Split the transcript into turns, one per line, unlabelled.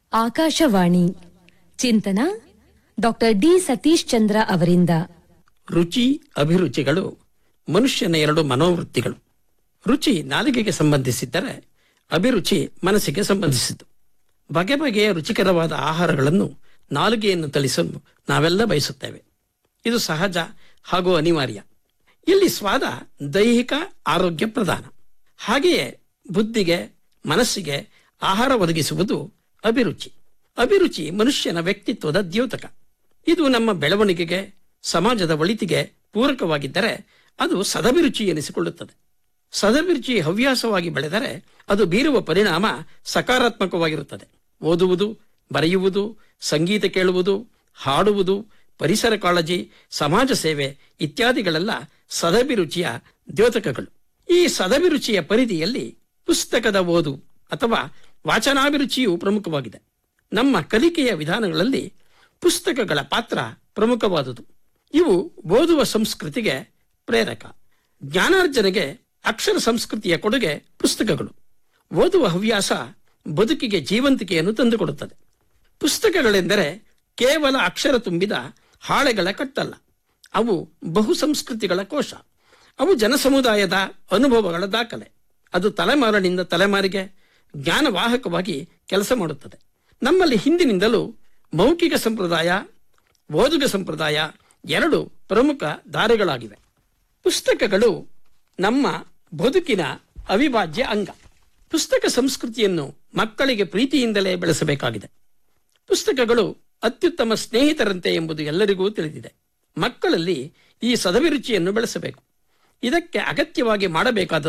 ಆಕಾಶವಾಣಿ ಚಿಂತನ doctor D Satish Chandra ಅವರಿಂದ.
ರುಚಿ ಅಭಿರುಚಿಗಳು ಮನುಷ್ಯನ ಎರಡು ಮನೋವೃತ್ತಿಗಳು. ರುಚಿ ನಾಲಿಗೆಗೆ ಸಂಬಂಧಿಸಿದ್ದರೆ ಅಭಿರುಚಿ ಮನಸ್ಸಿಗೆ ಸಂಬಂಧಿಸಿದ್ದು. ಬಗೆ ಬಗೆಯ ರುಚಿಕರವಾದ ಆಹಾರಗಳನ್ನು ನಾಲಿಗೆಯನ್ನು ತಳಿಸಲು ನಾವೆಲ್ಲ ಬಯಸುತ್ತೇವೆ. ಇದು ಸಹಜ ಹಾಗೂ ಅನಿವಾರ್ಯ. ಇಲ್ಲಿ ಸ್ವಾದ ದೈಹಿಕ ಆರೋಗ್ಯ ಪ್ರಧಾನ. ಹಾಗೆಯೇ ಬುದ್ಧಿಗೆ ಮನಸ್ಸಿಗೆ ಆಹಾರ ಒದಗಿಸುವುದು ಅಭಿರುಚಿ. ಅಭಿರುಚಿ ಮನುಷ್ಯನ ವ್ಯಕ್ತಿತ್ವದ ದ್ಯೋತಕ. ಇದು ನಮ್ಮ ಬೆಳವಣಿಗೆಗೆ ಸಮಾಜದ ಒಳಿತಿಗೆ ಪೂರಕವಾಗಿದ್ದರೆ ಅದು ಸದಭಿರುಚಿ ಎನಿಸಿಕೊಳ್ಳುತ್ತದೆ. ಸದಭಿರುಚಿ ಹವ್ಯಾಸವಾಗಿ ಬೆಳೆದರೆ ಅದು ಬೀರುವ ಪರಿಣಾಮ ಸಕಾರಾತ್ಮಕವಾಗಿರುತ್ತದೆ. ಓದುವುದು, ಬರೆಯುವುದು, ಸಂಗೀತ ಕೇಳುವುದು, ಹಾಡುವುದು, ಪರಿಸರ ಕಾಳಜಿ, ಸಮಾಜ ಸೇವೆ ಇತ್ಯಾದಿಗಳೆಲ್ಲ ಸದಭಿರುಚಿಯ ದ್ಯೋತಕಗಳು. ಈ ಸದಭಿರುಚಿಯ ಪರಿಧಿಯಲ್ಲಿ ಪುಸ್ತಕದ ಓದು ಅಥವಾ ವಾಚನಾಭಿರುಚಿಯು ಪ್ರಮುಖವಾಗಿದೆ. ನಮ್ಮ ಕಲಿಕೆಯ ವಿಧಾನಗಳಲ್ಲಿ ಪುಸ್ತಕಗಳ ಪಾತ್ರ ಪ್ರಮುಖವಾದುದು. ಇವು ಓದುವ ಸಂಸ್ಕೃತಿಗೆ ಪ್ರೇರಕ. ಜ್ಞಾನಾರ್ಜನೆಗೆ ಅಕ್ಷರ ಸಂಸ್ಕೃತಿಯ ಕೊಡುಗೆ ಪುಸ್ತಕಗಳು. ಓದುವ ಹವ್ಯಾಸ ಬದುಕಿಗೆ ಜೀವಂತಿಕೆಯನ್ನು ತಂದುಕೊಡುತ್ತದೆ. ಪುಸ್ತಕಗಳೆಂದರೆ ಕೇವಲ ಅಕ್ಷರ ತುಂಬಿದ ಹಾಳೆಗಳ ಕಟ್ಟಲ್ಲ. ಅವು ಬಹು ಸಂಸ್ಕೃತಿಗಳ ಕೋಶ. ಅವು ಜನಸಮುದಾಯದ ಅನುಭವಗಳ ದಾಖಲೆ. ಅದು ತಲೆಮಾರಿನಿಂದ ತಲೆಮಾರಿಗೆ ಜ್ಞಾನವಾಹಕವಾಗಿ ಕೆಲಸ ಮಾಡುತ್ತದೆ. ನಮ್ಮಲ್ಲಿ ಹಿಂದಿನಿಂದಲೂ ಮೌಖಿಕ ಸಂಪ್ರದಾಯ, ಓದುಗ ಸಂಪ್ರದಾಯ ಎರಡು ಪ್ರಮುಖ ದಾರಿಗಳಾಗಿವೆ. ಪುಸ್ತಕಗಳು ನಮ್ಮ ಬದುಕಿನ ಅವಿಭಾಜ್ಯ ಅಂಗ. ಪುಸ್ತಕ ಸಂಸ್ಕೃತಿಯನ್ನು ಮಕ್ಕಳಿಗೆ ಪ್ರೀತಿಯಿಂದಲೇ ಬೆಳೆಸಬೇಕಾಗಿದೆ. ಪುಸ್ತಕಗಳು ಅತ್ಯುತ್ತಮ ಸ್ನೇಹಿತರಂತೆ ಎಂಬುದು ಎಲ್ಲರಿಗೂ ತಿಳಿದಿದೆ. ಮಕ್ಕಳಲ್ಲಿ ಈ ಸದಭಿರುಚಿಯನ್ನು ಬೆಳೆಸಬೇಕು. ಇದಕ್ಕೆ ಅಗತ್ಯವಾಗಿ ಮಾಡಬೇಕಾದ